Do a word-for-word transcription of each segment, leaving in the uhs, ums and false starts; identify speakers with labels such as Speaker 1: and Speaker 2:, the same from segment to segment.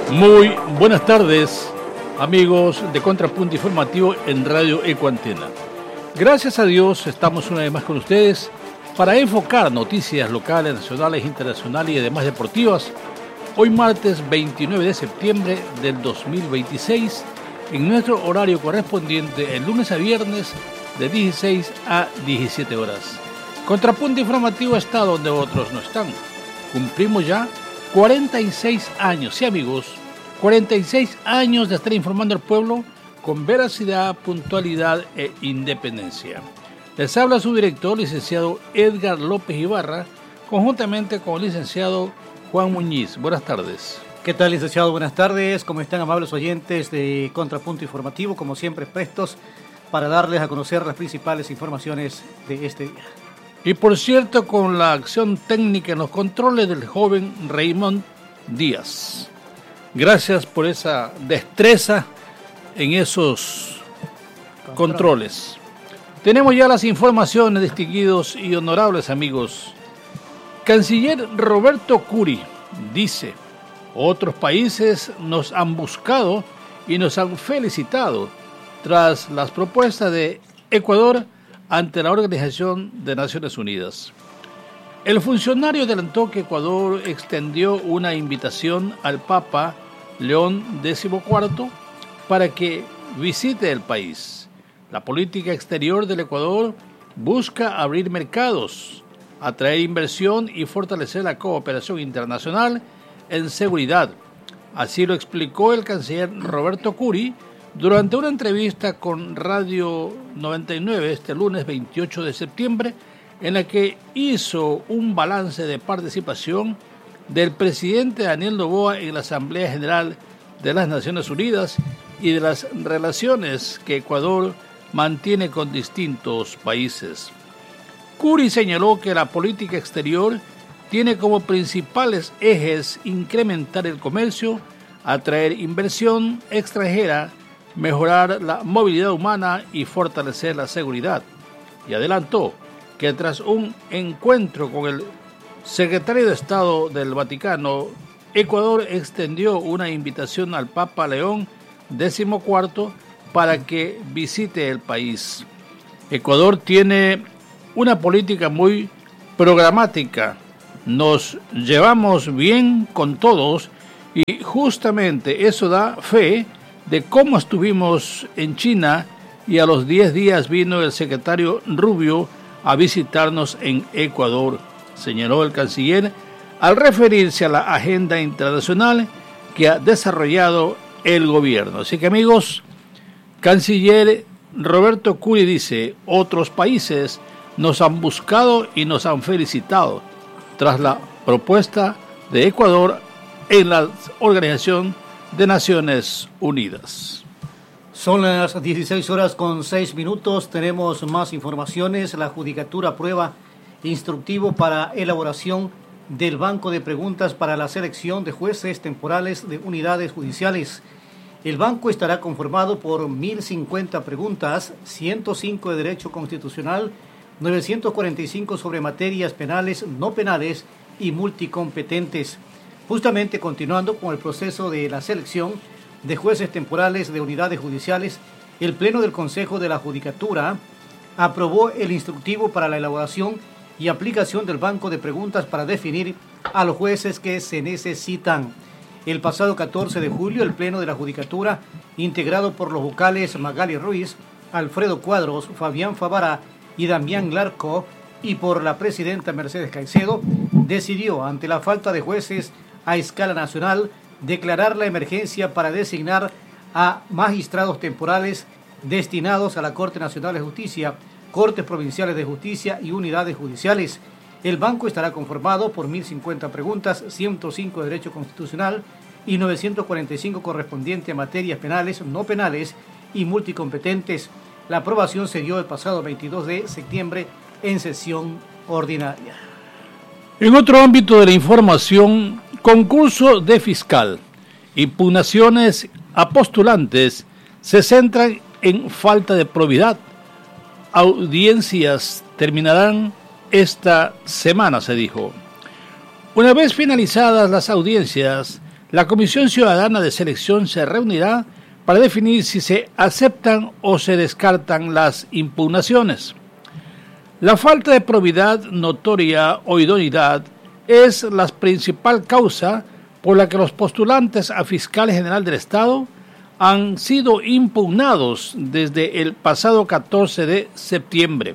Speaker 1: Muy buenas tardes, amigos de Contrapunto Informativo en Radio Ecoantena. Gracias a Dios estamos una vez más con ustedes para enfocar noticias locales, nacionales, internacionales y además deportivas. Hoy martes veintinueve de septiembre del dos mil veintiséis, en nuestro horario correspondiente el lunes a viernes de dieciséis a diecisiete horas. Contrapunto Informativo está donde otros no están. Cumplimos ya cuarenta y seis años, sí amigos, cuarenta y seis años de estar informando al pueblo con veracidad, puntualidad e independencia. Les habla su director, licenciado Edgar López Ibarra, conjuntamente con el licenciado Juan Muñiz. Buenas tardes.
Speaker 2: ¿Qué tal, licenciado? Buenas tardes. ¿Cómo están, amables oyentes de Contrapunto Informativo? Como siempre, prestos para darles a conocer las principales informaciones de este día.
Speaker 1: Y por cierto, con la acción técnica en los controles del joven Raymond Díaz. Gracias por esa destreza en esos controles. Tenemos ya las informaciones, distinguidos y honorables amigos. Canciller Roberto Curi dice: otros países nos han buscado y nos han felicitado tras las propuestas de Ecuador ante la Organización de Naciones Unidas. El funcionario adelantó que Ecuador extendió una invitación al Papa León catorce para que visite el país. La política exterior del Ecuador busca abrir mercados, atraer inversión y fortalecer la cooperación internacional en seguridad. Así lo explicó el canciller Roberto Curi durante una entrevista con Radio noventa y nueve este lunes veintiocho de septiembre, en la que hizo un balance de participación del presidente Daniel Noboa en la Asamblea General de las Naciones Unidas y de las relaciones que Ecuador mantiene con distintos países. Curi señaló que la política exterior tiene como principales ejes incrementar el comercio, atraer inversión extranjera, mejorar la movilidad humana y fortalecer la seguridad. Y adelantó que tras un encuentro con el secretario de Estado del Vaticano, Ecuador extendió una invitación al Papa León catorce para que visite el país. Ecuador tiene una política muy programática. Nos llevamos bien con todos y justamente eso da fe de cómo estuvimos en China, y a los diez días vino el secretario Rubio a visitarnos en Ecuador, señaló el canciller al referirse a la agenda internacional que ha desarrollado el gobierno. Así que amigos, canciller Roberto Curi dice: otros países nos han buscado y nos han felicitado tras la propuesta de Ecuador en la Organización de Naciones Unidas.
Speaker 2: Son las dieciséis horas con seis minutos. Tenemos más informaciones. La Judicatura aprueba instructivo para elaboración del banco de preguntas para la selección de jueces temporales de unidades judiciales. El banco estará conformado por mil cincuenta preguntas, ciento cinco de derecho constitucional, novecientos cuarenta y cinco sobre materias penales, no penales y multicompetentes. Justamente continuando con el proceso de la selección de jueces temporales de unidades judiciales, el Pleno del Consejo de la Judicatura aprobó el instructivo para la elaboración y aplicación del banco de preguntas para definir a los jueces que se necesitan. El pasado catorce de julio, el Pleno de la Judicatura, integrado por los vocales Magali Ruiz, Alfredo Cuadros, Fabián Favara y Damián Larco, y por la presidenta Mercedes Caicedo, decidió, ante la falta de jueces a escala nacional, declarar la emergencia para designar a magistrados temporales destinados a la Corte Nacional de Justicia, Cortes Provinciales de Justicia y unidades judiciales. El banco estará conformado por mil cincuenta preguntas, ciento cinco de derecho constitucional y novecientos cuarenta y cinco correspondientes a materias penales, no penales y multicompetentes. La aprobación se dio el pasado veintidós de septiembre en sesión ordinaria.
Speaker 1: En otro ámbito de la información, concurso de fiscal, impugnaciones a postulantes se centran en falta de probidad. Audiencias terminarán esta semana, se dijo. Una vez finalizadas las audiencias, La Comisión Ciudadana de Selección se reunirá para definir si se aceptan o se descartan las impugnaciones. La falta de probidad notoria o idoneidad es la principal causa por la que los postulantes a fiscal general del Estado han sido impugnados desde el pasado catorce de septiembre.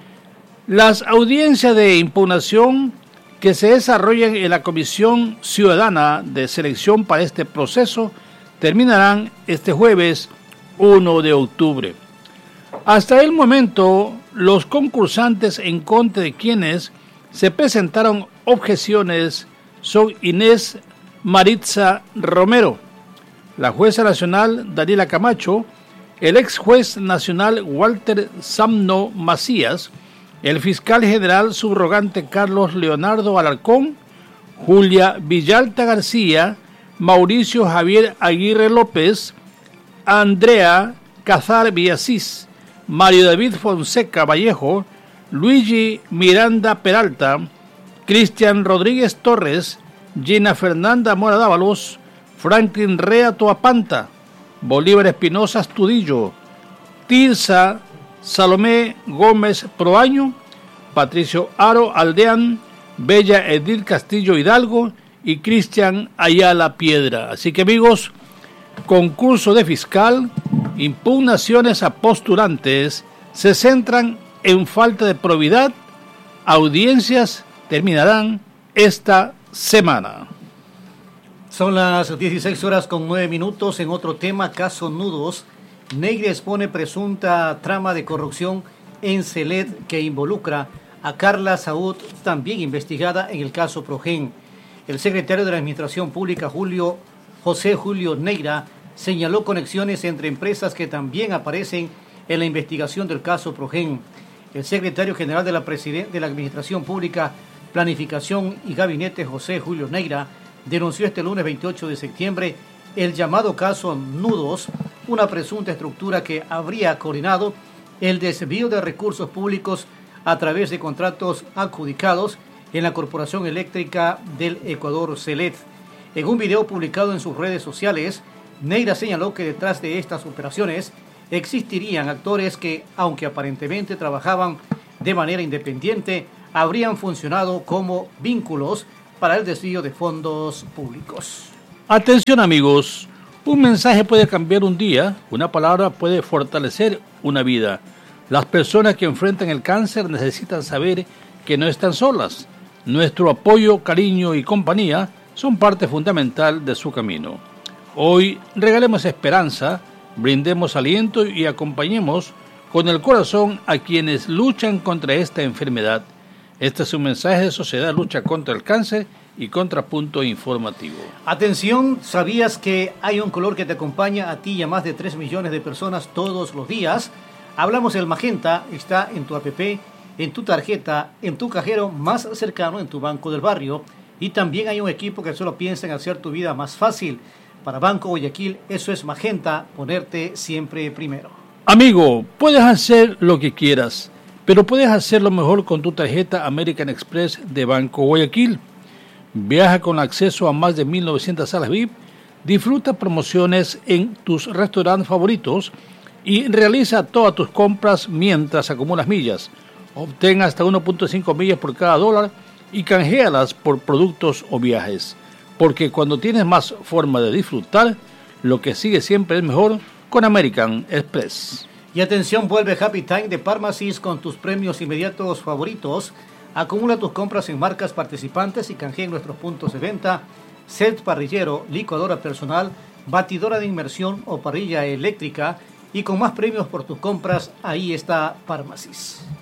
Speaker 1: Las audiencias de impugnación que se desarrollan en la Comisión Ciudadana de Selección para este proceso terminarán este jueves primero de octubre. Hasta el momento, los concursantes en contra de quienes se presentaron objeciones son Inés Maritza Romero, la jueza nacional Daniela Camacho, el ex juez nacional Walter Samno Macías, el fiscal general subrogante Carlos Leonardo Alarcón, Julia Villalta García, Mauricio Javier Aguirre López, Andrea Cazar Villasís, Mario David Fonseca Vallejo, Luigi Miranda Peralta, Cristian Rodríguez Torres, Gina Fernanda Mora Dávalos, Franklin Rea Toapanta, Bolívar Espinosa Astudillo, Tirsa Salomé Gómez Proaño, Patricio Aro Aldeán, Bella Edith Castillo Hidalgo y Cristian Ayala Piedra. Así que amigos, concurso de fiscal, impugnaciones a postulantes se centran en falta de probidad, audiencias terminarán esta semana.
Speaker 2: Son las dieciséis horas con nueve minutos. En otro tema, caso Nudos, Neira expone presunta trama de corrupción en Celet que involucra a Carla Saúd, también investigada en el caso Progen. El secretario de la Administración Pública, Julio José Julio Neira, señaló conexiones entre empresas que también aparecen en la investigación del caso Progen. El secretario general de la, presiden- de la Administración Pública, Planificación y Gabinete, José Julio Neira, denunció este lunes veintiocho de septiembre el llamado caso Nudos, una presunta estructura que habría coordinado el desvío de recursos públicos a través de contratos adjudicados en la Corporación Eléctrica del Ecuador, Celet. En un video publicado en sus redes sociales, Neira señaló que detrás de estas operaciones existirían actores que, aunque aparentemente trabajaban de manera independiente, habrían funcionado como vínculos para el desvío de fondos públicos.
Speaker 1: Atención amigos, un mensaje puede cambiar un día, una palabra puede fortalecer una vida. Las personas que enfrentan el cáncer necesitan saber que no están solas. Nuestro apoyo, cariño y compañía son parte fundamental de su camino. Hoy regalemos esperanza, brindemos aliento y acompañemos con el corazón a quienes luchan contra esta enfermedad. Este es un mensaje de Sociedad Lucha contra el Cáncer y Contrapunto Informativo.
Speaker 2: Atención, ¿sabías que hay un color que te acompaña a ti y a más de tres millones de personas todos los días? Hablamos del magenta, está en tu app, en tu tarjeta, en tu cajero más cercano, en tu banco del barrio. Y también hay un equipo que solo piensa en hacer tu vida más fácil. Para Banco Guayaquil, eso es magenta, ponerte siempre primero.
Speaker 1: Amigo, puedes hacer lo que quieras, pero puedes hacerlo mejor con tu tarjeta American Express de Banco Guayaquil. Viaja con acceso a más de mil novecientas salas V I P, disfruta promociones en tus restaurantes favoritos y realiza todas tus compras mientras acumulas millas. Obtén hasta uno punto cinco millas por cada dólar y canjealas por productos o viajes. Porque cuando tienes más forma de disfrutar, lo que sigue siempre es mejor con American Express.
Speaker 2: Y atención, vuelve Happy Time de Pharmacies con tus premios inmediatos favoritos. Acumula tus compras en marcas participantes y canjea en nuestros puntos de venta. Set parrillero, licuadora personal, batidora de inmersión o parrilla eléctrica. Y con más premios por tus compras, ahí está Pharmacies.